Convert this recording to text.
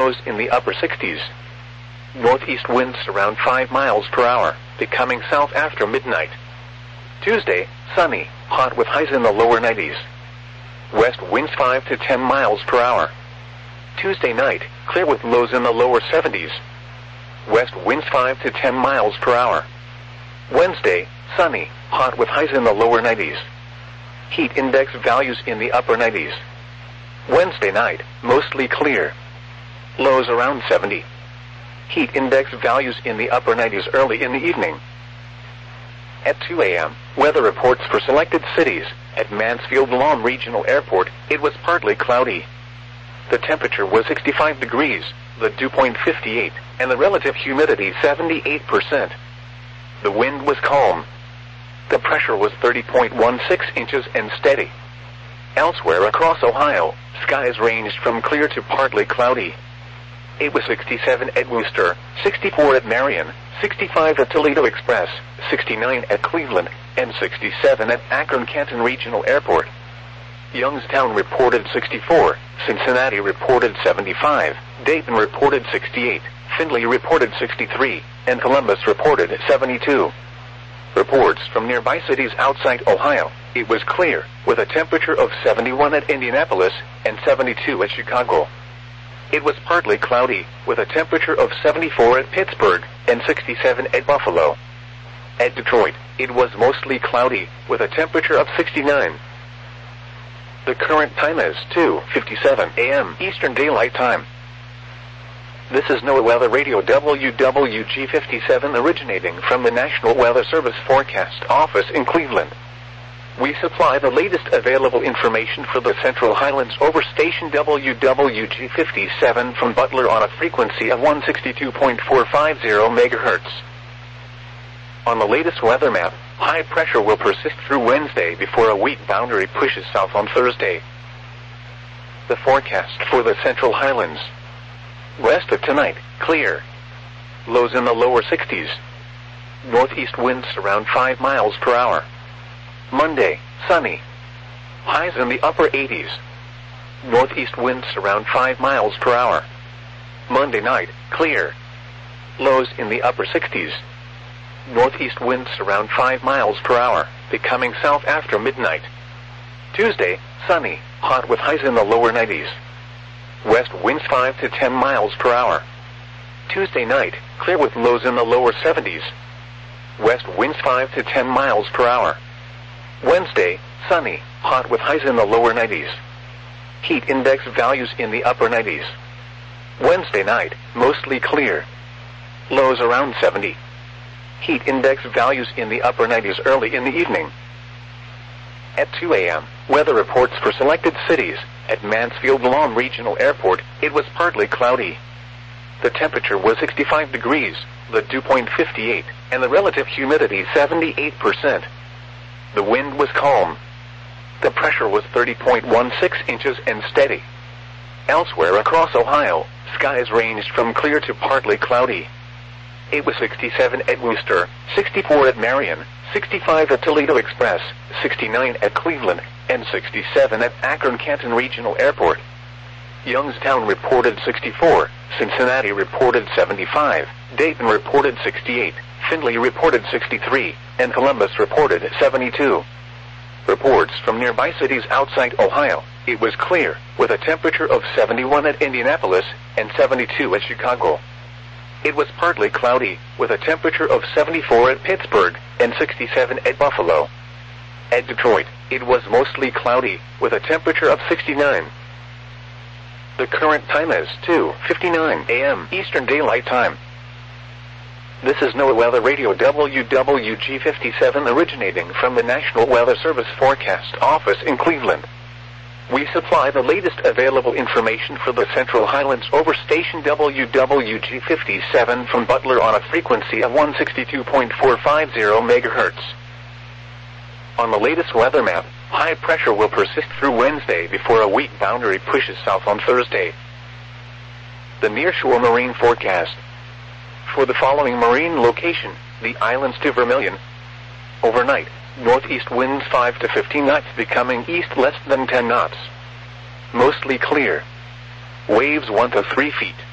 lows in the upper 60s. Northeast winds around 5 miles per hour, becoming south after midnight. Tuesday, sunny, hot with highs in the lower 90s. West winds 5 to 10 miles per hour. Tuesday night, clear with lows in the lower 70s. West winds 5 to 10 miles per hour. Wednesday, sunny, hot with highs in the lower 90s. Heat index values in the upper 90s. Wednesday night, mostly clear. Lows around 70. Heat index values in the upper 90s early in the evening. At 2 a.m., weather reports for selected cities. At Mansfield Lawn Regional Airport, it was partly cloudy. The temperature was 65 degrees, the dew point 58, and the relative humidity 78%. The wind was calm. The pressure was 30.16 inches and steady. Elsewhere across Ohio, skies ranged from clear to partly cloudy. It was 67 at Wooster, 64 at Marion, 65 at Toledo Express, 69 at Cleveland, and 67 at Akron-Canton Regional Airport. Youngstown reported 64, Cincinnati reported 75, Dayton reported 68, Findlay reported 63, and Columbus reported 72. Reports from nearby cities outside Ohio, it was clear, with a temperature of 71 at Indianapolis and 72 at Chicago. It was partly cloudy, with a temperature of 74 at Pittsburgh and 67 at Buffalo. At Detroit, it was mostly cloudy, with a temperature of 69. The current time is 2:57 a.m. Eastern Daylight Time. This is NOAA Weather Radio WWG57 originating from the National Weather Service Forecast Office in Cleveland. We supply the latest available information for the Central Highlands over station WWG57 from Butler on a frequency of 162.450 MHz. On the latest weather map, high pressure will persist through Wednesday before a weak boundary pushes south on Thursday. The forecast for the Central Highlands. West of tonight, clear. Lows in the lower 60s. Northeast winds around 5 miles per hour. Monday, sunny. Highs in the upper 80s. Northeast winds around 5 miles per hour. Monday night, clear. Lows in the upper 60s. Northeast winds around 5 miles per hour, becoming south after midnight. Tuesday, sunny, hot with highs in the lower 90s. West winds 5 to 10 miles per hour. Tuesday night, clear with lows in the lower 70s. West winds 5 to 10 miles per hour. Wednesday, sunny, hot with highs in the lower 90s. Heat index values in the upper 90s. Wednesday night, mostly clear. Lows around 70. Heat index values in the upper 90s early in the evening. At 2 a.m., weather reports for selected cities. At Mansfield Lawn Regional Airport, it was partly cloudy. The temperature was 65 degrees, the dew point 58, and the relative humidity 78%. The wind was calm. The pressure was 30.16 inches and steady. Elsewhere across Ohio, skies ranged from clear to partly cloudy. It was 67 at Wooster, 64 at Marion, 65 at Toledo Express, 69 at Cleveland, and 67 at Akron-Canton Regional Airport. Youngstown reported 64, Cincinnati reported 75, Dayton reported 68, Findlay reported 63, and Columbus reported 72. Reports from nearby cities outside Ohio, it was clear, with a temperature of 71 at Indianapolis and 72 at Chicago. It was partly cloudy, with a temperature of 74 at Pittsburgh and 67 at Buffalo. At Detroit, it was mostly cloudy, with a temperature of 69. The current time is 2:59 a.m. Eastern Daylight Time. This is NOAA Weather Radio WWG57 originating from the National Weather Service Forecast Office in Cleveland. We supply the latest available information for the Central Highlands over station WWG57 from Butler on a frequency of 162.450 MHz. On the latest weather map, high pressure will persist through Wednesday before a weak boundary pushes south on Thursday. The nearshore marine forecast. For the following marine location, the islands to Vermilion. Overnight, northeast winds 5 to 15 knots becoming east less than 10 knots. Mostly clear. Waves 1 to 3 feet.